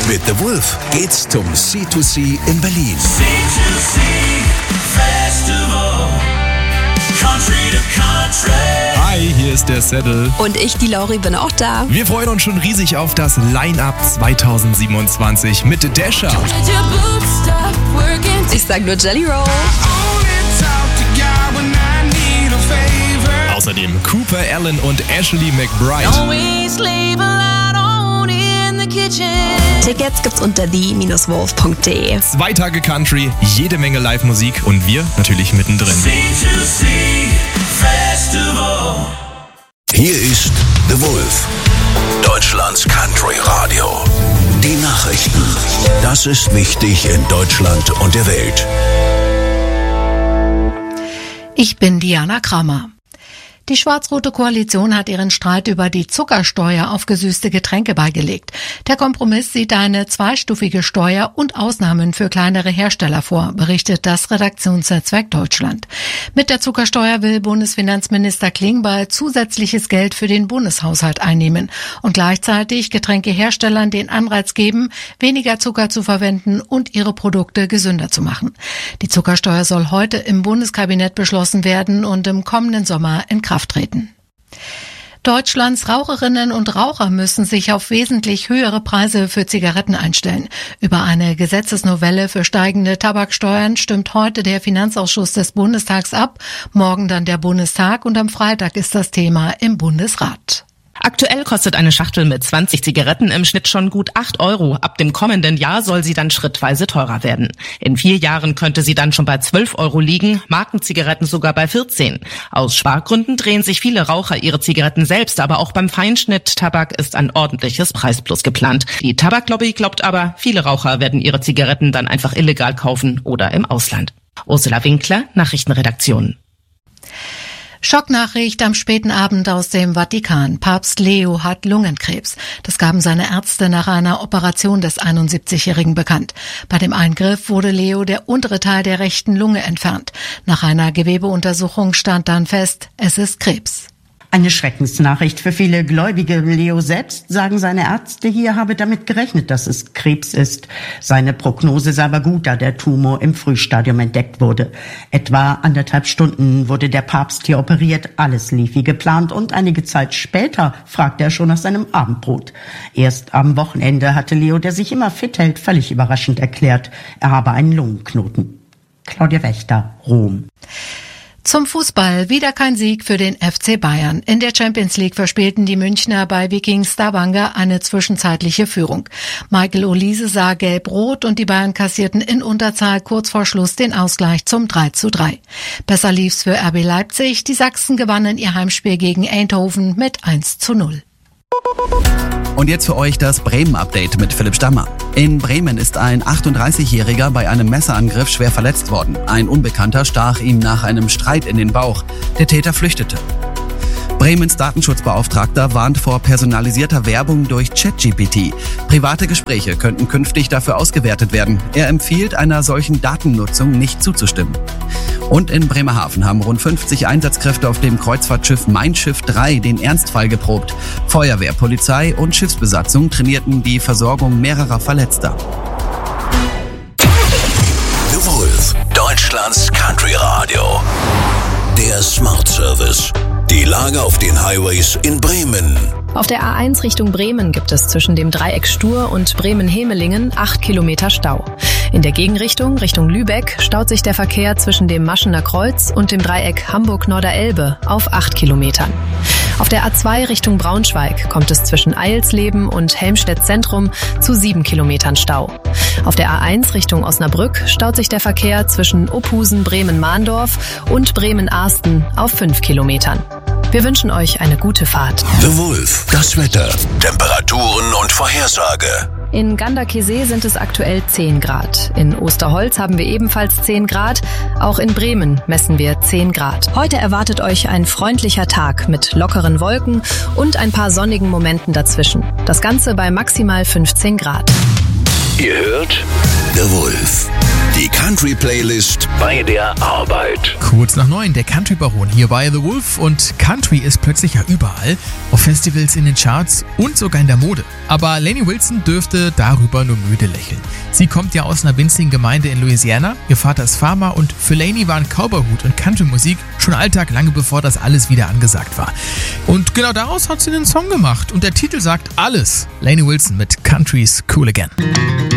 Mit The Wolf geht's zum C2C in Berlin. C2C Festival, Country to Country. Hi, hier ist der Saddle. Und ich, die Lauri, bin auch da. Wir freuen uns schon riesig auf das Line-Up 2027 mit Dasher. Ich sag nur Jelly Roll. Außerdem Cooper Allen und Ashley McBride. Tickets gibt's unter the-wolf.de. 2 Tage Country, jede Menge Live-Musik und wir natürlich mittendrin. C2C Festival. Hier ist The Wolf, Deutschlands Country Radio. Die Nachrichten. Das ist wichtig in Deutschland und der Welt. Ich bin Diana Kramer. Die schwarz-rote Koalition hat ihren Streit über die Zuckersteuer auf gesüßte Getränke beigelegt. Der Kompromiss sieht eine zweistufige Steuer und Ausnahmen für kleinere Hersteller vor, berichtet das Redaktionsnetzwerk Deutschland. Mit der Zuckersteuer will Bundesfinanzminister Klingbeil zusätzliches Geld für den Bundeshaushalt einnehmen und gleichzeitig Getränkeherstellern den Anreiz geben, weniger Zucker zu verwenden und ihre Produkte gesünder zu machen. Die Zuckersteuer soll heute im Bundeskabinett beschlossen werden und im kommenden Sommer in Kraft treten. Deutschlands Raucherinnen und Raucher müssen sich auf wesentlich höhere Preise für Zigaretten einstellen. Über eine Gesetzesnovelle für steigende Tabaksteuern stimmt heute der Finanzausschuss des Bundestags ab, morgen dann der Bundestag und am Freitag ist das Thema im Bundesrat. Aktuell kostet eine Schachtel mit 20 Zigaretten im Schnitt schon gut 8 €. Ab dem kommenden Jahr soll sie dann schrittweise teurer werden. In 4 Jahren könnte sie dann schon bei 12 € liegen, Markenzigaretten sogar bei 14. Aus Spargründen drehen sich viele Raucher ihre Zigaretten selbst, aber auch beim Feinschnitt-Tabak ist ein ordentliches Preisplus geplant. Die Tabaklobby glaubt aber, viele Raucher werden ihre Zigaretten dann einfach illegal kaufen oder im Ausland. Ursula Winkler, Nachrichtenredaktion. Schocknachricht am späten Abend aus dem Vatikan. Papst Leo hat Lungenkrebs. Das gaben seine Ärzte nach einer Operation des 71-Jährigen bekannt. Bei dem Eingriff wurde Leo der untere Teil der rechten Lunge entfernt. Nach einer Gewebeuntersuchung stand dann fest, es ist Krebs. Eine Schreckensnachricht für viele Gläubige. Leo selbst, sagen seine Ärzte hier, habe damit gerechnet, dass es Krebs ist. Seine Prognose sei aber gut, da der Tumor im Frühstadium entdeckt wurde. Etwa 1,5 Stunden wurde der Papst hier operiert. Alles lief wie geplant und einige Zeit später fragte er schon nach seinem Abendbrot. Erst am Wochenende hatte Leo, der sich immer fit hält, völlig überraschend erklärt, er habe einen Lungenknoten. Claudia Wächter, Rom. Zum Fußball wieder kein Sieg für den FC Bayern. In der Champions League verspielten die Münchner bei Viking Stavanger eine zwischenzeitliche Führung. Michael Olise sah gelb-rot und die Bayern kassierten in Unterzahl kurz vor Schluss den Ausgleich zum 3:3. Besser lief's für RB Leipzig. Die Sachsen gewannen ihr Heimspiel gegen Eindhoven mit 1:0. Und jetzt für euch das Bremen-Update mit Philipp Stammer. In Bremen ist ein 38-Jähriger bei einem Messerangriff schwer verletzt worden. Ein Unbekannter stach ihm nach einem Streit in den Bauch. Der Täter flüchtete. Bremens Datenschutzbeauftragter warnt vor personalisierter Werbung durch ChatGPT. Private Gespräche könnten künftig dafür ausgewertet werden. Er empfiehlt, einer solchen Datennutzung nicht zuzustimmen. Und in Bremerhaven haben rund 50 Einsatzkräfte auf dem Kreuzfahrtschiff Mein Schiff 3 den Ernstfall geprobt. Feuerwehr, Polizei und Schiffsbesatzung trainierten die Versorgung mehrerer Verletzter. The Wolf, Deutschlands Country Radio. Der Smart Service. Die Lage auf den Highways in Bremen. Auf der A1 Richtung Bremen gibt es zwischen dem Dreieck Stur und Bremen-Hemelingen 8 Kilometer Stau. In der Gegenrichtung, Richtung Lübeck, staut sich der Verkehr zwischen dem Maschener Kreuz und dem Dreieck Hamburg-Norderelbe auf 8 Kilometern. Auf der A2 Richtung Braunschweig kommt es zwischen Eilsleben und Helmstedt Zentrum zu 7 Kilometern Stau. Auf der A1 Richtung Osnabrück staut sich der Verkehr zwischen Ophusen, Bremen-Mahndorf und Bremen-Arsten auf 5 Kilometern. Wir wünschen euch eine gute Fahrt. The Wolf, das Wetter, Temperaturen und Vorhersage. In Ganderkesee sind es aktuell 10 Grad. In Osterholz haben wir ebenfalls 10 Grad. Auch in Bremen messen wir 10 Grad. Heute erwartet euch ein freundlicher Tag mit lockeren Wolken und ein paar sonnigen Momenten dazwischen. Das Ganze bei maximal 15 Grad. Ihr hört The Wolf. Die Country-Playlist bei der Arbeit. Kurz nach 9, der Country-Baron hier bei The Wolf, und Country ist plötzlich ja überall, auf Festivals, in den Charts und sogar in der Mode. Aber Lainey Wilson dürfte darüber nur müde lächeln. Sie kommt ja aus einer winzigen Gemeinde in Louisiana, ihr Vater ist Farmer und für Lainey waren Cowboyhut und Country-Musik schon Alltag, lange bevor das alles wieder angesagt war. Und genau daraus hat sie einen Song gemacht und der Titel sagt alles. Lainey Wilson mit Country's Cool Again.